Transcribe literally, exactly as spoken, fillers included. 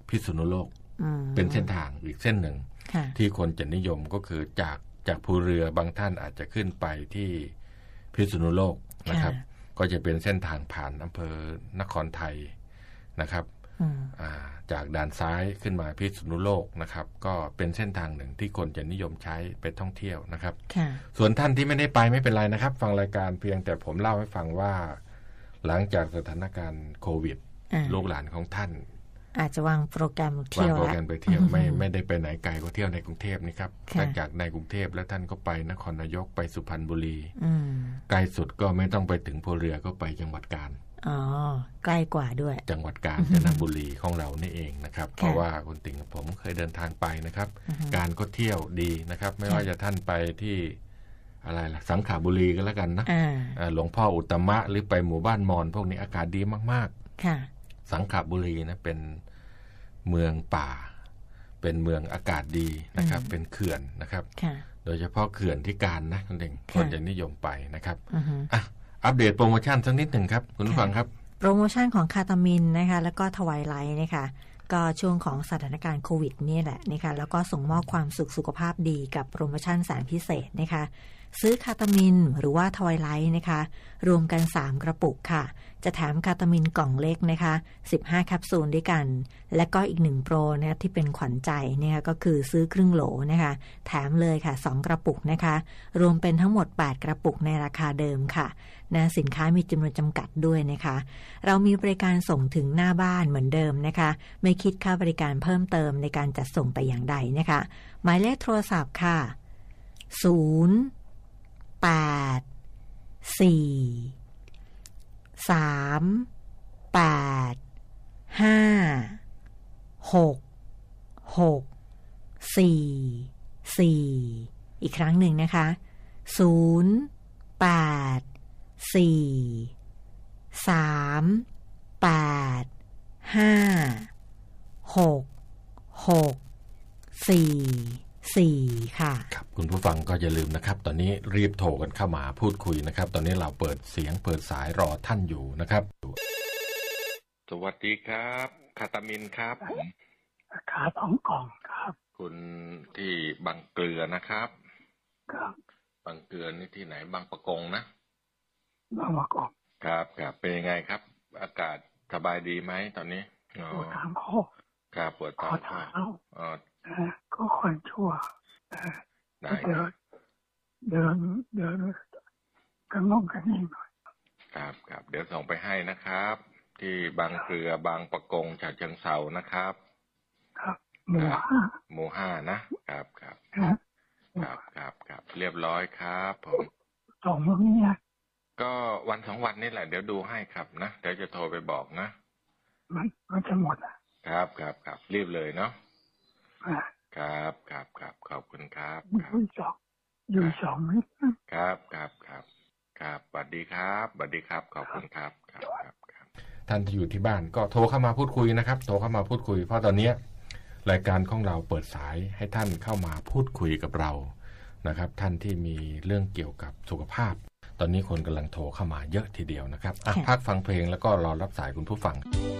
พิษณุโลกเป็นเส้นทางอีกเส้นหนึ่งที่คนจะนิยมก็คือจากจากภูเรือบางท่านอาจจะขึ้นไปที่พิษณุโลกนะครับก็จะเป็นเส้นทางผ่านอำเภอนครไทยนะครับจากด่านซ้ายขึ้นมาพิษณุโลกนะครับก็เป็นเส้นทางหนึ่งที่คนจะนิยมใช้ไปท่องเที่ยวนะครับส่วนท่านที่ไม่ได้ไปไม่เป็นไรนะครับฟังรายการเพียงแต่ผมเล่าให้ฟังว่าหลังจากสถานการณ์โควิดลูกหลานของท่านอาจจะวางโปรแกรมเที่ยววางโปรแกรมไปเที่ยวไม่ไม่ได้ไปไหนไกลก็เที่ยวในกรุงเทพนี่ครับจากในกรุงเทพแล้วท่านก็ไปนครนายกไปสุพรรณบุรีใกล้สุดก็ไม่ต้องไปถึงภูเรือก็ไปจังหวัดกาญอ๋อใกล้กว่าด้วยจังหวัดกาญจนบุรีของเรานี่เองนะครับเพราะว่าคุณติ๋งผมเคยเดินทางไปนะครับการก็เที่ยวดีนะครับไม่ว่าจะท่านไปที่อะไรล่ะสังขบุรีก็แล้วกันนะหลวงพ่ออุตตมะหรือไปหมู่บ้านมอญพวกนี้อากาศดีมากๆสังขบุรีนะเป็นเมืองป่าเป็นเมืองอากาศดีนะครับเป็นเขื่อนนะครับโดยเฉพาะเขื่อนที่กาญนะคุณติ๋งคนจะนิยมไปนะครับอ่ะอัปเดตโปรโมชั่นสักนิดหนึ่งครับคุณผู้ฟังครับโปรโมชั่นของคาตามินนะคะแล้วก็ทวายไลท์นะคะก็ช่วงของสถานการณ์โควิดนี่แหละนะคะแล้วก็ส่งมอบความสุขสุขภาพดีกับโปรโมชั่นแสนพิเศษนะคะซื้อคาตามินหรือว่าทวายไลท์นะคะรวมกันสามกระปุกค่ะจะแถมคาตามินกล่องเล็กนะคะสิบห้าแคปซูลด้วยกันและก็อีกหนึ่งโปรนะที่เป็นขวัญใจเนี่ยก็คือซื้อครึ่งโหลนะคะแถมเลยค่ะสองกระปุกนะคะรวมเป็นทั้งหมดแปดกระปุกในราคาเดิมค่ะนะสินค้ามีจำนวนจำกัดด้วยนะคะเรามีบริการส่งถึงหน้าบ้านเหมือนเดิมนะคะไม่คิดค่าบริการเพิ่มเติมในการจัดส่งแต่อย่างใดนะคะหมายเลขโทรศัพท์ค่ะศูนย์แปดสี่สามแปดห้าหกหกสี่สี่อีกครั้งหนึ่งนะคะศูนย์แปดสี่สามแปดห้าหกหกสี่สี่ค่ะครับคุณผู้ฟังก็อย่าลืมนะครับตอนนี้รีบโทรกันเข้ามาพูดคุยนะครับตอนนี้เราเปิดเสียงเปิดสายรอท่านอยู่นะครับสวัสดีครับคาตามินครับครับสองกล่องครับคุณที่บางเกลือนะครับครับบางเกลือนี่ที่ไหนบางปะกงนะบางปะกงครับครับเป็นยังไงครับอากาศสบายดีไหมตอนนี้ปวดท้องคอครับปวดท้องคออ๋อก็คนชั่วเดินเดินเดินกันลงกันนิ่งหน่อยครับครับเดี๋ยวส่งไปให้นะครับที่บางเกลือบางปะกงฉะเชิงเทรานะครับครับหมู่ห้าหมู่ห้านะครับครับครับครับครับเรียบร้อยครับผมส่งวันนี้ก็วันสองวันนี้แหละเดี๋ยวดูให้ครับนะเดี๋ยวจะโทรไปบอกนะมันมันจะหมดอ่ะครับครับครับรีบเลยเนาะครับครับครับขอบคุณครับอยู่สองอยู่สองนิดครับครับครับครับสวัสดีครับสวัสดีครับขอบคุณครับครับครับครับท่านที่อยู่ที่บ้านก็โทรเข้ามาพูดคุยนะครับโทรเข้ามาพูดคุยเพราะตอนนี้รายการของเราเปิดสายให้ท่านเข้ามาพูดคุยกับเรานะครับท่านที่มีเรื่องเกี่ยวกับสุขภาพตอนนี้คนกำลังโทรเข้ามาเยอะทีเดียวนะครับพักฟังเพลงแล้วก็รอรับสายคุณผู้ฟัง